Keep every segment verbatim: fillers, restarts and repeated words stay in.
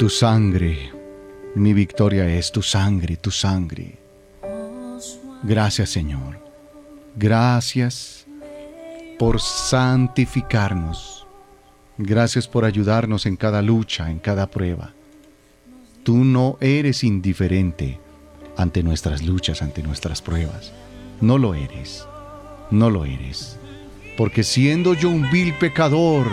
Tu sangre, mi victoria es tu sangre, tu sangre. Gracias, Señor. Gracias por santificarnos. Gracias por ayudarnos en cada lucha, en cada prueba. Tú no eres indiferente ante nuestras luchas, ante nuestras pruebas. No lo eres. No lo eres. Porque siendo yo un vil pecador,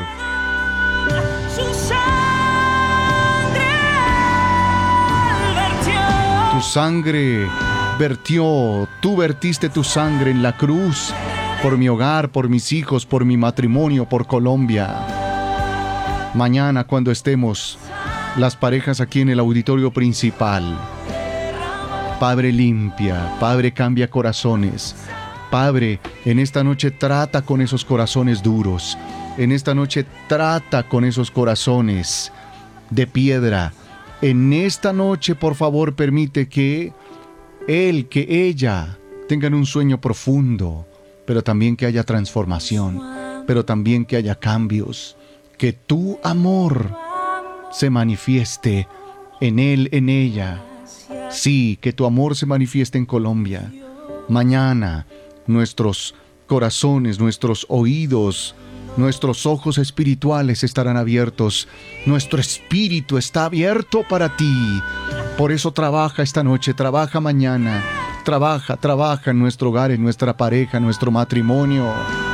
tu sangre vertió, tú vertiste tu sangre en la cruz por mi hogar, por mis hijos, por mi matrimonio, por Colombia. Mañana, cuando estemos las parejas aquí en el auditorio principal, Padre, limpia, Padre, cambia corazones. Padre, en esta noche trata con esos corazones duros. En esta noche trata con esos corazones de piedra. En esta noche, por favor, permite que él, que ella tengan un sueño profundo, pero también que haya transformación, pero también que haya cambios. Que tu amor se manifieste en él, en ella. Sí, que tu amor se manifieste en Colombia. Mañana, nuestros corazones, nuestros oídos, nuestros ojos espirituales estarán abiertos. Nuestro espíritu está abierto para ti. Por eso trabaja esta noche, trabaja mañana. Trabaja, trabaja en nuestro hogar, en nuestra pareja, en nuestro matrimonio.